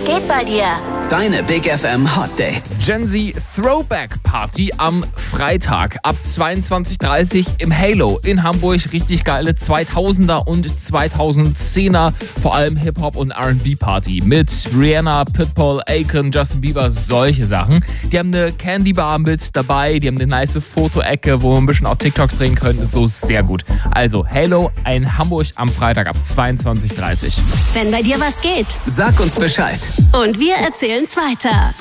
geht bei dir? Deine Big FM Hot Dates. Gen Z Throwback Party am Freitag ab 22:30 Uhr im Halo in Hamburg. Richtig geile 2000er und 2010er, vor allem Hip-Hop und R&B Party mit Rihanna, Pitbull, Akon, Justin Bieber, solche Sachen. Die haben eine Candy Bar mit dabei, die haben eine nice Fotoecke, wo wir ein bisschen auch TikToks drehen können und so, sehr gut. Also Halo in Hamburg am Freitag ab 22:30 Uhr. Wenn bei dir was geht. Sag uns Bescheid. Und wir erzählen's weiter.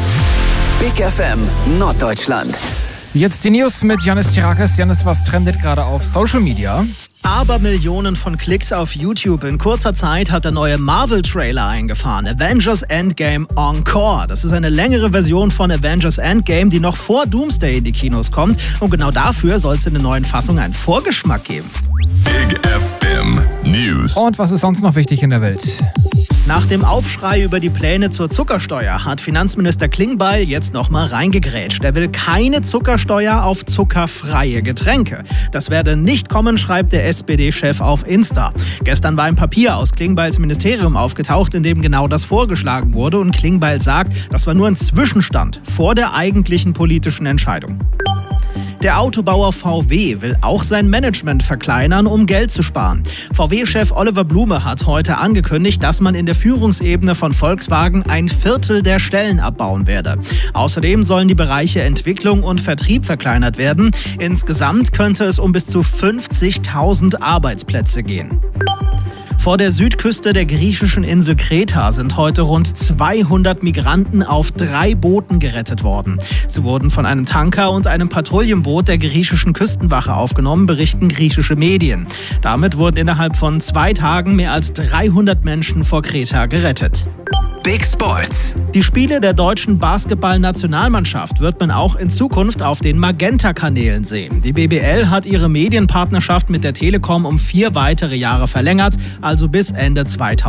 Big FM Norddeutschland. Jetzt die News mit Janis Tirakis. Janis, was trendet gerade auf Social Media? Aber Millionen von Klicks auf YouTube. In kurzer Zeit hat der neue Marvel-Trailer eingefahren. Avengers Endgame Encore. Das ist eine längere Version von Avengers Endgame, die noch vor Doomsday in die Kinos kommt. Und genau dafür soll es in der neuen Fassung einen Vorgeschmack geben. Big FM News. Und was ist sonst noch wichtig in der Welt? Nach dem Aufschrei über die Pläne zur Zuckersteuer hat Finanzminister Klingbeil jetzt nochmal reingegrätscht. Er will keine Zuckersteuer auf zuckerfreie Getränke. Das werde nicht kommen, schreibt der SPD-Chef auf Insta. Gestern war ein Papier aus Klingbeils Ministerium aufgetaucht, in dem genau das vorgeschlagen wurde. Und Klingbeil sagt, das war nur ein Zwischenstand vor der eigentlichen politischen Entscheidung. Der Autobauer VW will auch sein Management verkleinern, um Geld zu sparen. VW-Chef Oliver Blume hat heute angekündigt, dass man in der Führungsebene von Volkswagen 1/4 der Stellen abbauen werde. Außerdem sollen die Bereiche Entwicklung und Vertrieb verkleinert werden. Insgesamt könnte es um bis zu 50.000 Arbeitsplätze gehen. Vor der Südküste der griechischen Insel Kreta sind heute rund 200 Migranten auf 3 Booten gerettet worden. Sie wurden von einem Tanker und einem Patrouillenboot der griechischen Küstenwache aufgenommen, berichten griechische Medien. Damit wurden innerhalb von 2 Tagen mehr als 300 Menschen vor Kreta gerettet. Big Sports. Die Spiele der deutschen Basketball-Nationalmannschaft wird man auch in Zukunft auf den Magenta-Kanälen sehen. Die BBL hat ihre Medienpartnerschaft mit der Telekom um 4 weitere Jahre verlängert, also bis Ende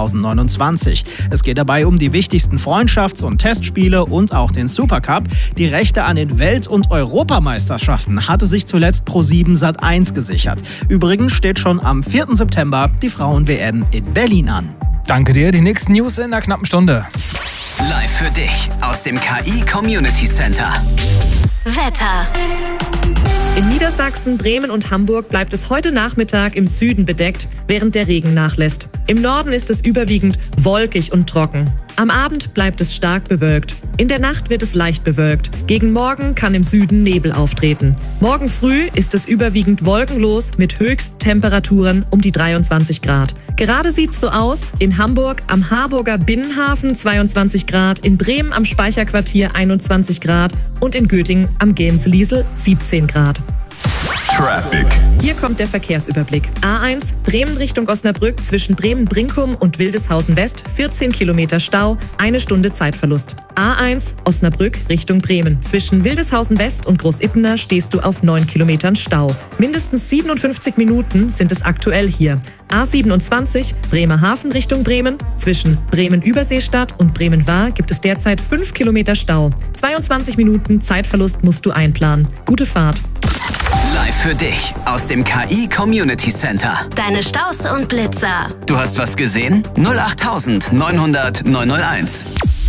2029. Es geht dabei um die wichtigsten Freundschafts- und Testspiele und auch den Supercup. Die Rechte an den Welt- und Europameisterschaften hatte sich zuletzt Pro7 Sat.1 gesichert. Übrigens steht schon am 4. September die Frauen-WM in Berlin an. Danke dir. Die nächsten News in einer knappen Stunde. Live für dich aus dem KI Community Center. Wetter. In Niedersachsen, Bremen und Hamburg bleibt es heute Nachmittag im Süden bedeckt, während der Regen nachlässt. Im Norden ist es überwiegend wolkig und trocken. Am Abend bleibt es stark bewölkt. In der Nacht wird es leicht bewölkt. Gegen Morgen kann im Süden Nebel auftreten. Morgen früh ist es überwiegend wolkenlos mit Höchsttemperaturen um die 23 Grad. Gerade sieht's so aus: in Hamburg am Harburger Binnenhafen 22 Grad, in Bremen am Speicherquartier 21 Grad und in Göttingen am Gänseliesel 17 Grad. Traffic. Hier kommt der Verkehrsüberblick. A1 Bremen Richtung Osnabrück zwischen Bremen-Brinkum und Wildeshausen West 14 Kilometer Stau, 1 Stunde Zeitverlust. A1 Osnabrück Richtung Bremen. Zwischen Wildeshausen West und Großippener stehst du auf 9 Kilometern Stau. Mindestens 57 Minuten sind es aktuell hier. A27 Bremerhaven Richtung Bremen. Zwischen Bremen-Überseestadt und Bremen-Wahr gibt es derzeit 5 Kilometer Stau. 22 Minuten Zeitverlust musst du einplanen. Gute Fahrt. Live für dich aus dem KI Community Center. Deine Staus und Blitzer. Du hast was gesehen? 08900 901.